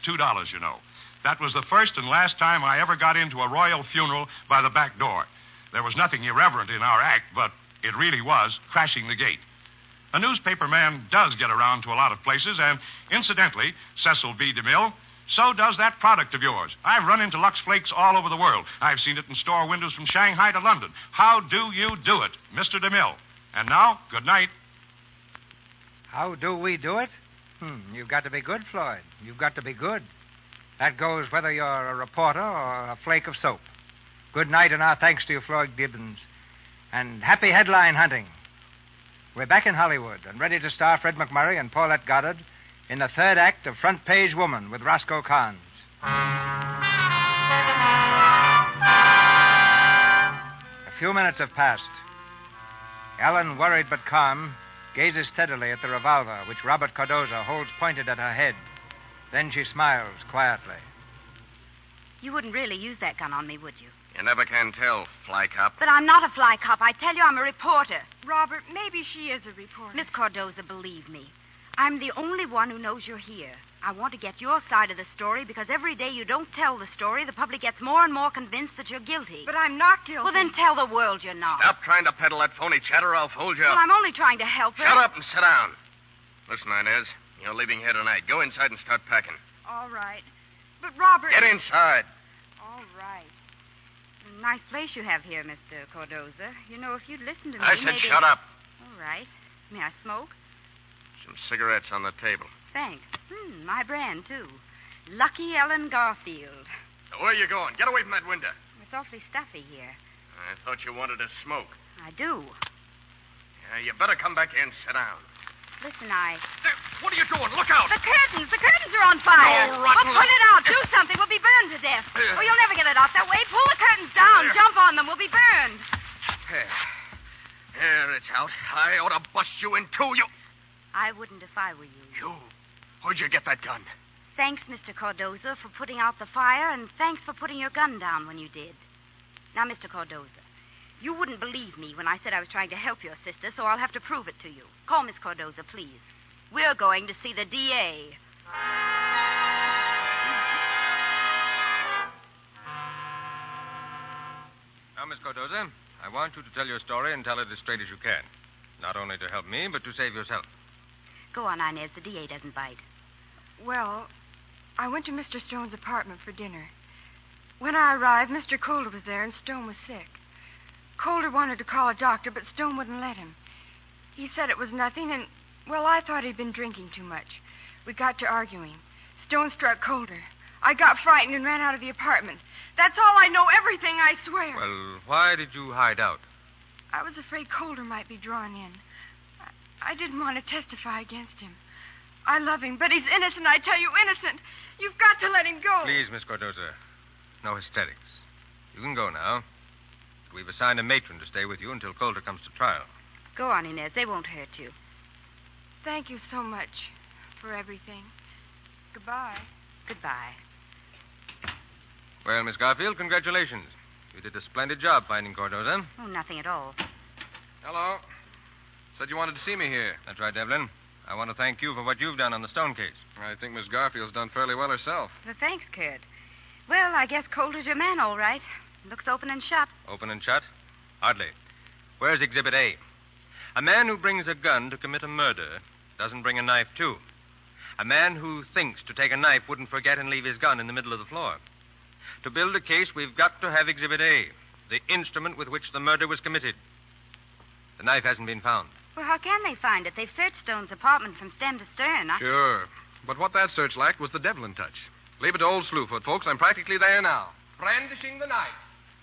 $2, you know. That was the first and last time I ever got into a royal funeral by the back door. There was nothing irreverent in our act, but it really was crashing the gate. A newspaper man does get around to a lot of places, and incidentally, Cecil B. DeMille, so does that product of yours. I've run into Lux Flakes all over the world. I've seen it in store windows from Shanghai to London. How do you do it, Mr. DeMille? And now, good night. How do we do it? You've got to be good, Floyd. You've got to be good. That goes whether you're a reporter or a flake of soap. Good night, and our thanks to you, Floyd Gibbons. And happy headline hunting. We're back in Hollywood and ready to star Fred McMurray and Paulette Goddard in the third act of Front Page Woman with Roscoe Carnes. A few minutes have passed. Ellen, worried but calm, gazes steadily at the revolver which Robert Cardoza holds pointed at her head. Then she smiles quietly. You wouldn't really use that gun on me, would you? You never can tell, fly cop. But I'm not a fly cop. I tell you, I'm a reporter. Robert, maybe she is a reporter. Miss Cardoza, believe me. I'm the only one who knows you're here. I want to get your side of the story because every day you don't tell the story, the public gets more and more convinced that you're guilty. But I'm not guilty. Well, then tell the world you're not. Stop trying to peddle that phony chatter or I'll fold you Well, up. I'm only trying to help her. Shut up and sit down. Listen, Inez, you're leaving here tonight. Go inside and start packing. All right. But, Robert... Get inside. All right. Nice place you have here, Mr. Cardoza. You know, if you'd listen to me, I said maybe... shut up. All right. May I smoke? Some cigarettes on the table. Thanks. My brand, too. Lucky Ellen Garfield. Now, where are you going? Get away from that window. It's awfully stuffy here. I thought you wanted to smoke. I do. Yeah, you better come back here and sit down. Listen, There, what are you doing? Look out! The curtains are on fire. Oh, rotten. Well, put it out. Do something. We'll be burned to death. Well, you'll never get it off that way. Pull the curtains down. There. Jump on them. We'll be burned. There, it's out. I ought to bust you in two. I wouldn't if I were you. You? Where'd you get that gun? Thanks, Mr. Cardoza, for putting out the fire, and thanks for putting your gun down when you did. Now, Mr. Cardoza, you wouldn't believe me when I said I was trying to help your sister, so I'll have to prove it to you. Call Miss Cardoza, please. We're going to see the DA. Now, Miss Cardoza, I want you to tell your story and tell it as straight as you can. Not only to help me, but to save yourself. Go on, Inez. The DA doesn't bite. Well, I went to Mr. Stone's apartment for dinner. When I arrived, Mr. Calder was there, and Stone was sick. Calder wanted to call a doctor, but Stone wouldn't let him. He said it was nothing, and, well, I thought he'd been drinking too much. We got to arguing. Stone struck Calder. I got frightened and ran out of the apartment. That's all I know, everything, I swear. Well, why did you hide out? I was afraid Calder might be drawn in. I didn't want to testify against him. I love him, but he's innocent, I tell you, innocent. You've got to let him go. Please, Miss Cardoza, no hysterics. You can go now. We've assigned a matron to stay with you until Calder comes to trial. Go on, Inez. They won't hurt you. Thank you so much for everything. Goodbye. Goodbye. Well, Miss Garfield, congratulations. You did a splendid job finding Cardoza. Oh, nothing at all. Hello. Said you wanted to see me here. That's right, Devlin. I want to thank you for what you've done on the Stone case. I think Miss Garfield's done fairly well herself. Well, thanks, Kurt. Well, I guess Calder's your man, all right. Looks open and shut. Open and shut? Hardly. Where's Exhibit A? A man who brings a gun to commit a murder doesn't bring a knife, too. A man who thinks to take a knife wouldn't forget and leave his gun in the middle of the floor. To build a case, we've got to have Exhibit A, the instrument with which the murder was committed. The knife hasn't been found. Well, how can they find it? They've searched Stone's apartment from stem to stern. Sure. But what that search lacked was the Devlin touch. Leave it to old Slewfoot, folks. I'm practically there now. Brandishing the knife.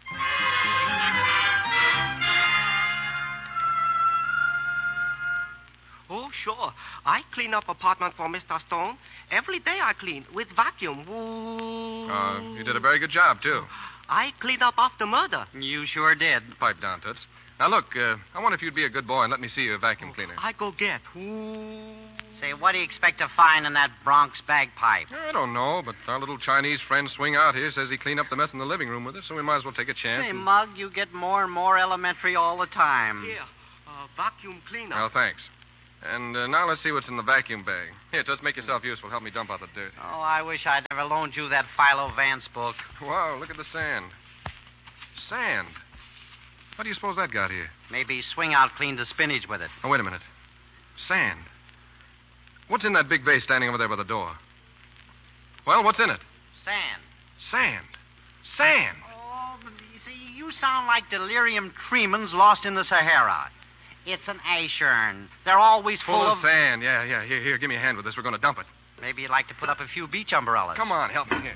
Oh, sure. I clean up apartment for Mr. Stone. Every day I clean with vacuum. Ooh. You did a very good job, too. I cleaned up after murder. You sure did. Pipe down, Toots. Now, look, I wonder if you'd be a good boy and let me see your vacuum cleaner. I go get. Ooh. Say, what do you expect to find in that Bronx bagpipe? I don't know, but our little Chinese friend Swing Out here says he cleaned up the mess in the living room with us, so we might as well take a chance. Say, Mug, you get more and more elementary all the time. Here, vacuum cleaner. Well, thanks. And now let's see what's in the vacuum bag. Here, just make yourself useful. Help me dump out the dirt. Oh, I wish I'd never loaned you that Philo Vance book. Wow, look at the sand. Sand? What do you suppose that got here? Maybe Swing Out cleaned the spinach with it. Oh, wait a minute. Sand. What's in that big vase standing over there by the door? Well, what's in it? Sand. Sand. Sand. Oh, but you see, you sound like delirium tremens lost in the Sahara. It's an ash urn. They're always full of sand. Yeah. Here, give me a hand with this. We're going to dump it. Maybe you'd like to put up a few beach umbrellas. Come on, help me here.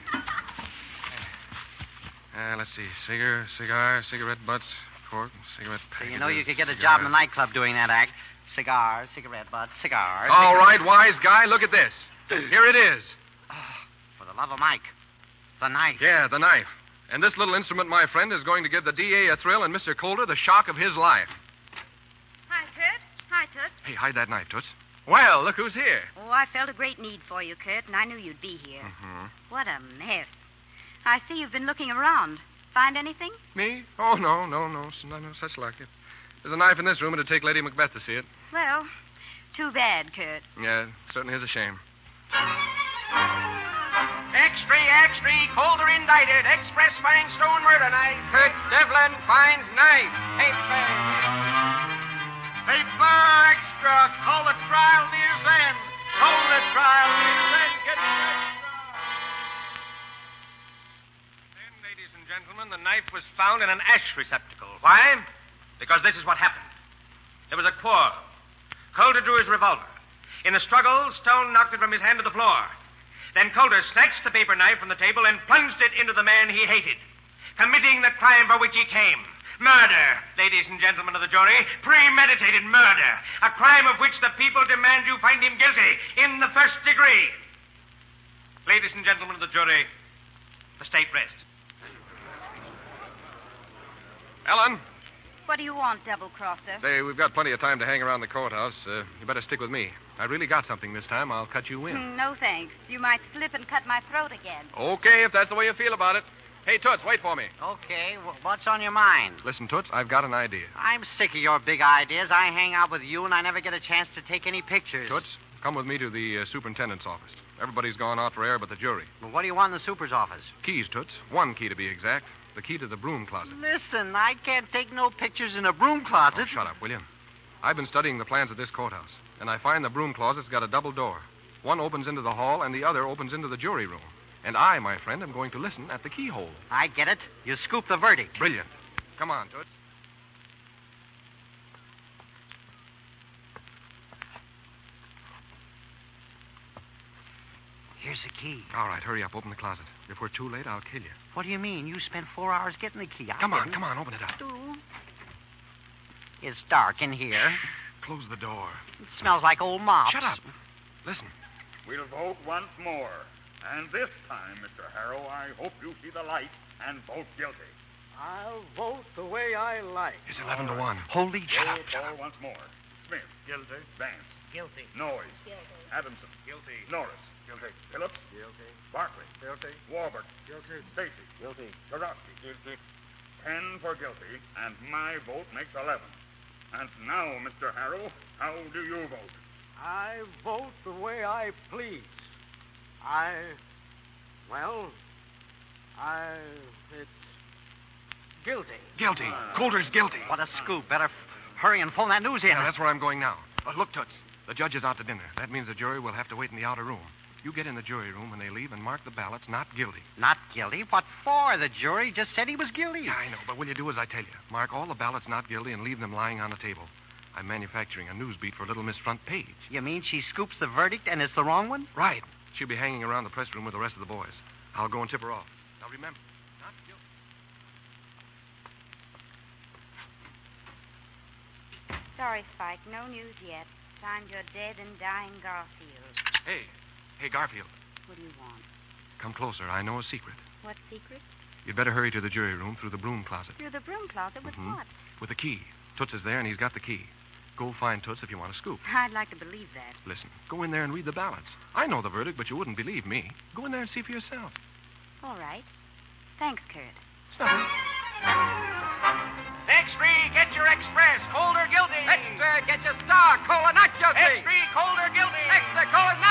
Let's see. Cigarette butts, cork, cigarette So package. you know you could get a job in the nightclub doing that act. Cigar, cigarette butt, cigar. All right, wise guy, look at this. Here it is. For the love of Mike. The knife. Yeah, the knife. And this little instrument, my friend, is going to give the DA a thrill and Mr. Calder the shock of his life. Hi, Kurt. Hi, Toots. Hey, hide that knife, Toots. Well, look who's here. Oh, I felt a great need for you, Kurt, and I knew you'd be here. Mm-hmm. What a mess. I see you've been looking around. Find anything? Me? Oh, no, such like it. There's a knife in this room. It'd take Lady Macbeth to see it. Well, too bad, Kurt. Yeah, certainly is a shame. Extra, Calder indicted. Express finds Stone murder knife. Kurt Devlin finds knife. Paper. Paper extra. Call the trial near's end. Call the trial near's end. Get the extra. Then, ladies and gentlemen, the knife was found in an ash receptacle. Why? Because this is what happened. There was a quarrel. Calder drew his revolver. In a struggle, Stone knocked it from his hand to the floor. Then Calder snatched the paper knife from the table and plunged it into the man he hated, committing the crime for which he came. Murder, ladies and gentlemen of the jury. Premeditated murder. A crime of which the people demand you find him guilty in the first degree. Ladies and gentlemen of the jury, the state rests. Ellen. What do you want, double-crosser? Say, we've got plenty of time to hang around the courthouse. You better stick with me. I really got something this time. I'll cut you in. No, thanks. You might slip and cut my throat again. Okay, if that's the way you feel about it. Hey, Toots, wait for me. Okay, what's on your mind? Listen, Toots, I've got an idea. I'm sick of your big ideas. I hang out with you, and I never get a chance to take any pictures. Toots, come with me to the superintendent's office. Everybody's gone out for air but the jury. Well, what do you want in the super's office? Keys, Toots. One key to be exact. The key to the broom closet. Listen, I can't take no pictures in a broom closet. Oh, shut up, will you? I've been studying the plans of this courthouse, and I find the broom closet's got a double door. One opens into the hall, and the other opens into the jury room. And I, my friend, am going to listen at the keyhole. I get it. You scoop the verdict. Brilliant. Come on, Toots. Here's the key. All right, hurry up. Open the closet. If we're too late, I'll kill you. What do you mean? You spent 4 hours getting the key. Come on, open it up. It's dark in here. Close the door. It smells like old mops. Shut up. Listen. We'll vote once more. And this time, Mr. Harrow, I hope you see the light and vote guilty. I'll vote the way I like. It's 11 to 1. Holy Shut up. Once more. Smith. Guilty. Vance. Guilty. Noyes. Guilty. Adamson. Guilty. Norris. Guilty. Phillips. Guilty. Barkley. Guilty. Warburg. Guilty. Stacy. Guilty. Jarowski. Guilty. 10 for guilty, and my vote makes 11. And now, Mr. Harrow, how do you vote? I vote the way I please. It's guilty. Guilty. Calder's guilty. What a scoop. Better hurry and phone that news in. Yeah, that's where I'm going now. Look, Toots. The judge is out to dinner. That means the jury will have to wait in the outer room. You get in the jury room when they leave and mark the ballots not guilty. Not guilty? What for? The jury just said he was guilty. Yeah, I know, but will you do as I tell you? Mark all the ballots not guilty and leave them lying on the table. I'm manufacturing a news beat for Little Miss Front Page. You mean she scoops the verdict and it's the wrong one? Right. She'll be hanging around the press room with the rest of the boys. I'll go and tip her off. Now remember, not guilty. Sorry, Spike. No news yet. Signed your dead and dying Garfield. Hey, Garfield. What do you want? Come closer. I know a secret. What secret? You'd better hurry to the jury room through the broom closet. Through the broom closet? With what? With the key. Toots is there, and he's got the key. Go find Toots if you want to scoop. I'd like to believe that. Listen, go in there and read the ballots. I know the verdict, but you wouldn't believe me. Go in there and see for yourself. All right. Thanks, Kurt. It's nothing. Extra, get your express. Cold or guilty. Extra, get your star. Cola, not guilty. Extra, cold or guilty. Extra, cola, not